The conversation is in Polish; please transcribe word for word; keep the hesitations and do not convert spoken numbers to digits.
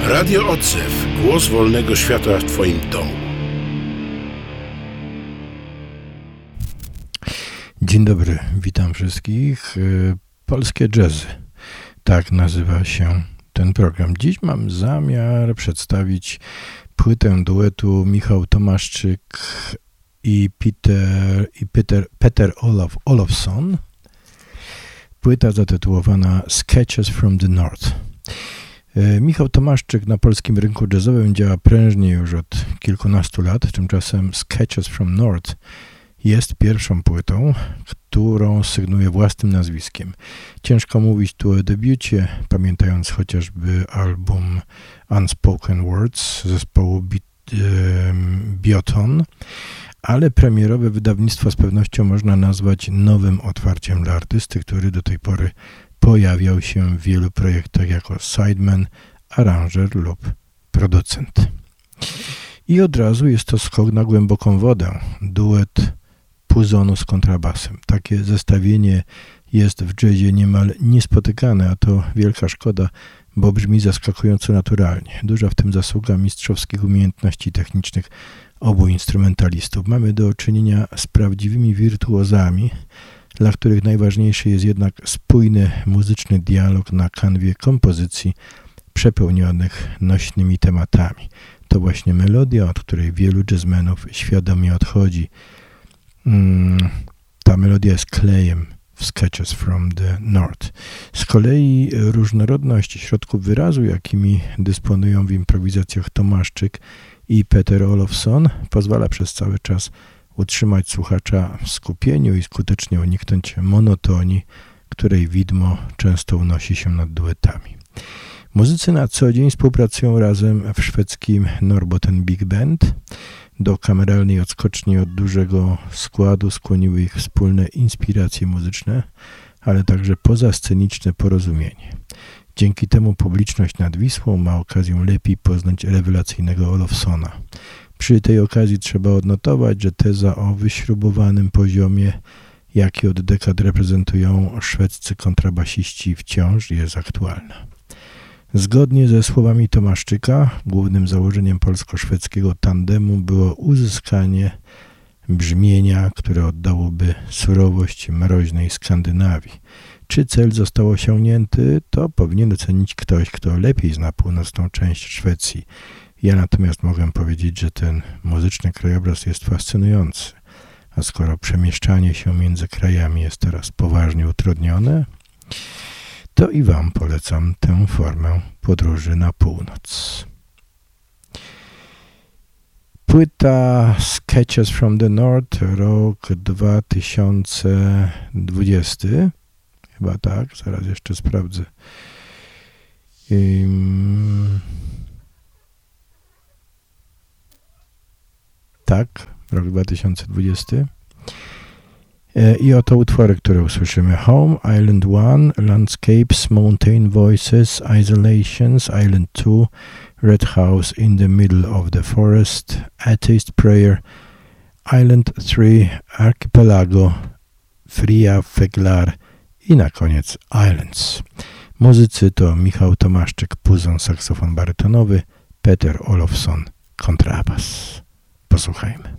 Radio Odzew. Głos wolnego świata w Twoim domu. Dzień dobry, witam wszystkich. Polskie jazzy. Tak nazywa się ten program. Dziś mam zamiar przedstawić płytę duetu Michał Tomaszczyk i Peter, i Peter, Peter Olof Olofsson. Płyta zatytułowana Sketches from the North. Michał Tomaszczyk na polskim rynku jazzowym działa prężnie już od kilkunastu lat, tymczasem Sketches from North jest pierwszą płytą, którą sygnuje własnym nazwiskiem. Ciężko mówić tu o debiucie, pamiętając chociażby album Unspoken Words zespołu Bioton, ale premierowe wydawnictwo z pewnością można nazwać nowym otwarciem dla artysty, który do tej pory pojawiał się w wielu projektach jako sideman, aranżer lub producent. I od razu jest to skok na głęboką wodę, duet puzonu z kontrabasem. Takie zestawienie jest w jazzie niemal niespotykane, a to wielka szkoda, bo brzmi zaskakująco naturalnie. Duża w tym zasługa mistrzowskich umiejętności technicznych obu instrumentalistów. Mamy do czynienia z prawdziwymi wirtuozami, dla których najważniejszy jest jednak spójny muzyczny dialog na kanwie kompozycji przepełnionych nośnymi tematami. To właśnie melodia, od której wielu jazzmenów świadomie odchodzi. Ta melodia jest klejem w Sketches from the North. Z kolei różnorodność środków wyrazu, jakimi dysponują w improwizacjach Tomaszczyk i Peter Olofsson, pozwala przez cały czas utrzymać słuchacza w skupieniu i skutecznie uniknąć monotonii, której widmo często unosi się nad duetami. Muzycy na co dzień współpracują razem w szwedzkim Norrbotten Big Band. Do kameralnej odskoczni od dużego składu skłoniły ich wspólne inspiracje muzyczne, ale także pozasceniczne porozumienie. Dzięki temu publiczność nad Wisłą ma okazję lepiej poznać rewelacyjnego Olofssona. Przy tej okazji trzeba odnotować, że teza o wyśrubowanym poziomie, jaki od dekad reprezentują szwedzcy kontrabasiści, wciąż jest aktualna. Zgodnie ze słowami Tomaszczyka, głównym założeniem polsko-szwedzkiego tandemu było uzyskanie brzmienia, które oddałoby surowość mroźnej Skandynawii. Czy cel został osiągnięty, to powinien ocenić ktoś, kto lepiej zna północną część Szwecji. Ja natomiast mogę powiedzieć, że ten muzyczny krajobraz jest fascynujący. A skoro przemieszczanie się między krajami jest teraz poważnie utrudnione, to i Wam polecam tę formę podróży na północ. Płyta Sketches from the North, rok dwa tysiące dwudziesty. Chyba tak, zaraz jeszcze sprawdzę. Um, tak, rok dwa tysiące dwudziesty. I oto utwory, które usłyszymy. Home, Island one, Landscapes, Mountain Voices, Isolations, Island two, Red House in the Middle of the Forest, Atheist Prayer, Island three, Archipelago, Fria Feglar i na koniec Islands. Muzycy to Michał Tomaszczyk, puzon, saksofon barytonowy, Peter Olofsson, kontrabas. Posłuchajmy.